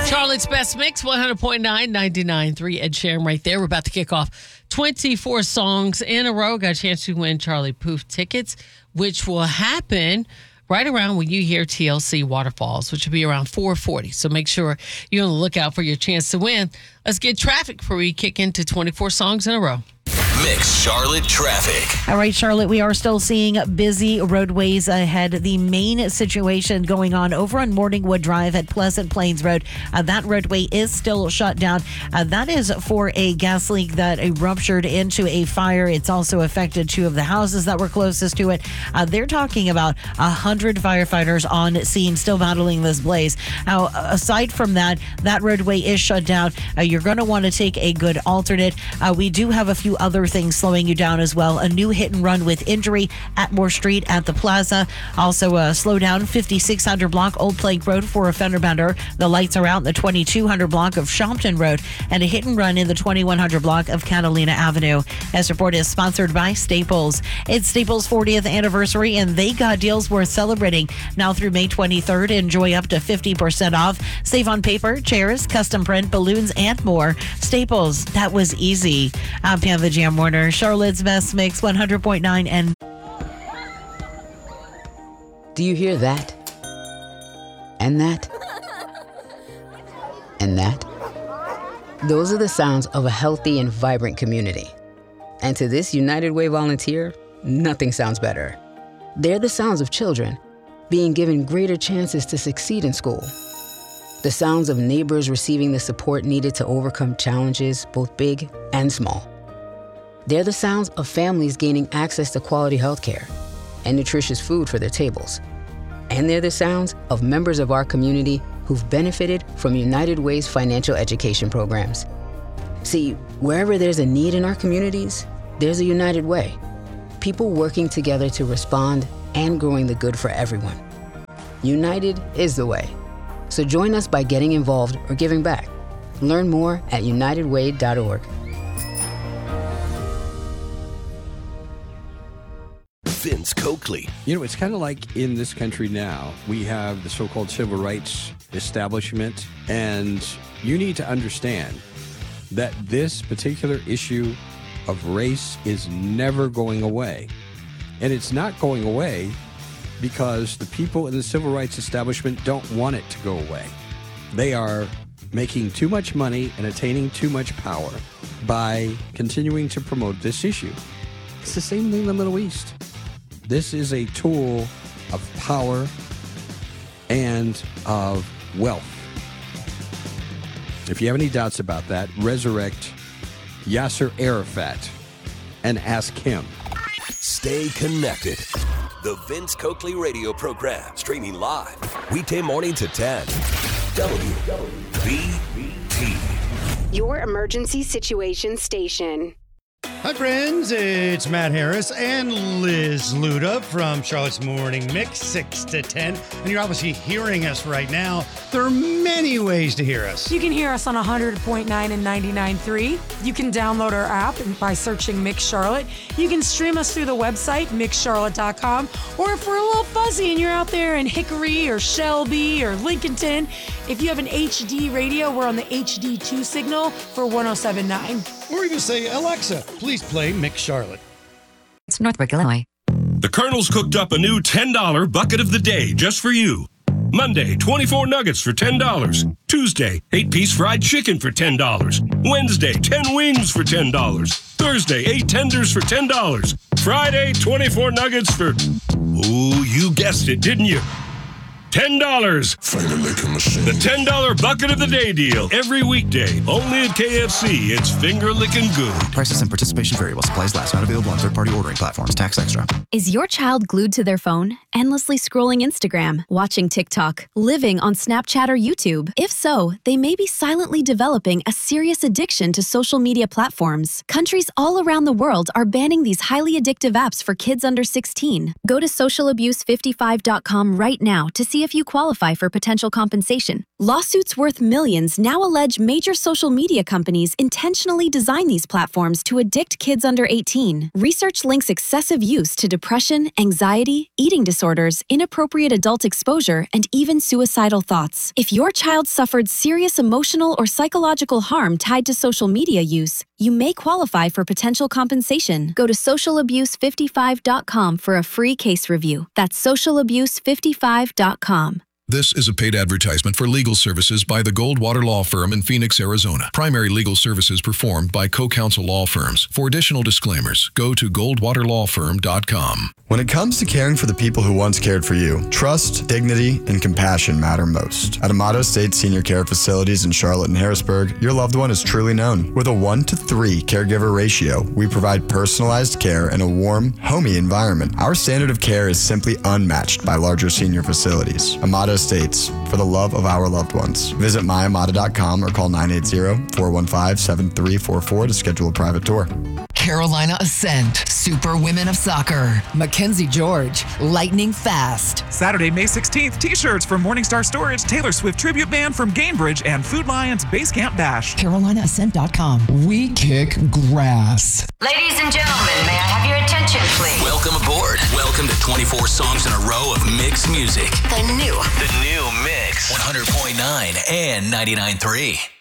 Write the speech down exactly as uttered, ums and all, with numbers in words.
Charlotte's Best Mix, one hundred point nine, ninety-nine point three. Ed Sheeran right there. We're about to kick off twenty-four songs in a row. Got a chance to win Charlie Puth tickets, which will happen right around when you hear T L C Waterfalls, which will be around four forty. So make sure you're on the lookout for your chance to win. Let's get traffic before we kick into twenty-four songs in a row. Mix Charlotte traffic. All right, Charlotte, we are still seeing busy roadways ahead. The main situation going on over on Morningwood Drive at Pleasant Plains Road. Uh, that roadway is still shut down. Uh, that is for a gas leak that ruptured into a fire. It's also affected two of the houses that were closest to it. Uh, they're talking about one hundred firefighters on scene still battling this blaze. Now, aside from that, that roadway is shut down. Uh, you're going to want to take a good alternate. Uh, we do have a few other things slowing you down as well. A new hit and run with injury at Moore Street at the Plaza. Also a slow down fifty-six hundred block Old Plank Road for a fender bender. The lights are out in the twenty-two hundred block of Shompton Road, and a hit and run in the twenty-one hundred block of Catalina Avenue. This report is sponsored by Staples. It's Staples' fortieth anniversary, and they got deals worth celebrating. Now through May twenty-third, enjoy up to fifty percent off. Save on paper, chairs, custom print, balloons, and more. Staples, that was easy. I'm Pam the Jam Warner, Charlotte's Best Mix, one hundred point nine. And do you hear that? And that? And that? Those are the sounds of a healthy and vibrant community. And to this United Way volunteer, nothing sounds better. They're the sounds of children being given greater chances to succeed in school. The sounds of neighbors receiving the support needed to overcome challenges, both big and small. They're the sounds of families gaining access to quality healthcare and nutritious food for their tables. And they're the sounds of members of our community who've benefited from United Way's financial education programs. See, wherever there's a need in our communities, there's a United Way. People working together to respond and growing the good for everyone. United is the way. So join us by getting involved or giving back. Learn more at united way dot org. Vince Coakley. You know, it's kind of like in this country now, we have the so-called civil rights establishment, and you need to understand that this particular issue of race is never going away. And it's not going away because the people in the civil rights establishment don't want it to go away. They are making too much money and attaining too much power by continuing to promote this issue. It's the same thing in the Middle East. This is a tool of power and of wealth. If you have any doubts about that, resurrect Yasser Arafat and ask him. Stay connected. The Vince Coakley radio program, streaming live, weekday morning to ten. W B T. Your emergency situation station. Hi, friends. It's Matt Harris and Liz Luda from Charlotte's Morning Mix, six to ten. And you're obviously hearing us right now. There are many ways to hear us. You can hear us on one hundred point nine and ninety-nine point three. You can download our app by searching Mix Charlotte. You can stream us through the website, mix charlotte dot com. Or if we're a little fuzzy and you're out there in Hickory or Shelby or Lincolnton, if you have an H D radio, we're on the H D two signal for one oh seven point nine. Or even say, Alexa, please play Mix Charlotte. It's Northbrook, Illinois. The Colonel's cooked up a new ten dollar bucket of the day just for you. Monday, twenty-four nuggets for ten dollars. Tuesday, eight-piece fried chicken for ten dollars. Wednesday, ten wings for ten dollars. Thursday, eight tenders for ten dollars. Friday, twenty-four nuggets for... Ooh, you guessed it, didn't you? ten dollars. The ten dollar bucket of the day deal. Every weekday. Only at K F C. It's finger licking good. Prices and participation variable. Supplies last. Not available on third-party ordering platforms. Tax extra. Is your child glued to their phone, endlessly scrolling Instagram, watching TikTok, living on Snapchat or YouTube? If so, they may be silently developing a serious addiction to social media platforms. Countries all around the world are banning these highly addictive apps for kids under sixteen. Go to social abuse fifty-five dot com right now to see see if you qualify for potential compensation. Lawsuits worth millions now allege major social media companies intentionally design these platforms to addict kids under eighteen. Research links excessive use to depression, anxiety, eating disorders, inappropriate adult exposure, and even suicidal thoughts. If your child suffered serious emotional or psychological harm tied to social media use, you may qualify for potential compensation. Go to social abuse fifty-five dot com for a free case review. That's social abuse fifty-five dot com. This is a paid advertisement for legal services by the Goldwater Law Firm in Phoenix, Arizona. Primary legal services performed by co-counsel law firms. For additional disclaimers, go to goldwater law firm dot com. When it comes to caring for the people who once cared for you, trust, dignity, and compassion matter most. At Amato State Senior Care Facilities in Charlotte and Harrisburg, your loved one is truly known. With a one to three caregiver ratio, we provide personalized care in a warm, homey environment. Our standard of care is simply unmatched by larger senior facilities. Amato States, for the love of our loved ones. Visit my amata dot com or call nine eight zero, four one five, seven three four four to schedule a private tour. Carolina Ascent, Super Women of Soccer. Mackenzie George, lightning fast. Saturday, May sixteenth, t-shirts from Morningstar Storage, Taylor Swift Tribute Band from Gainbridge, and Food Lions Base Camp Bash. Carolina Ascent dot com. We kick grass. Ladies and gentlemen, may I have your attention, please? Welcome aboard. Welcome to twenty-four songs in a row of mixed music. The new. The new Mix. one hundred point nine and ninety-nine point three.